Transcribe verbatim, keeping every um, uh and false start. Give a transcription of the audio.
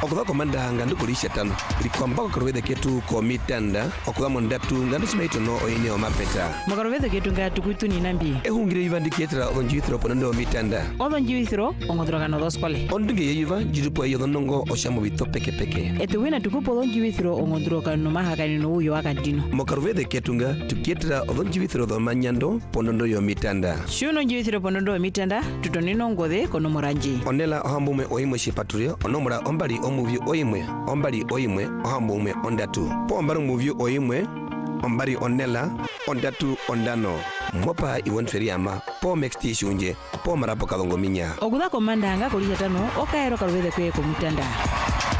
Okuda komanda ngandu kulisha tano. Likwamba korwede ketu komitanda. Okuda mondatu ngandu simaito no oyini o mapeta. Makorwede ketu ngatu kutu ni nambi. Ehungire yivandi ketra onjithro ponando omitanda. Odonjithro ongodroga no doskole. Ondunge yiva jirupo yodonongo oshamu bito peke peke. Etuwina tukupo odonjithro ongodroga no mahakani no uyo akadino. Makorwede ketunga tuketra odonjithro do manyando ponando yo mitanda. Shuno njithro ponando omitanda tutonino ngode kono moranji. Onela ohambume oimwe shipaturio onomura ombali omuvi oimwe ombali oimwe ohambume ondatu. Po ombari omuvi oimwe ombari onela ondatu ondano. Mopa iwonferiama po mexti shunje po marapo kalongo minya. Okuda komanda nga kulisha tano okaero kalwede kwe komitanda.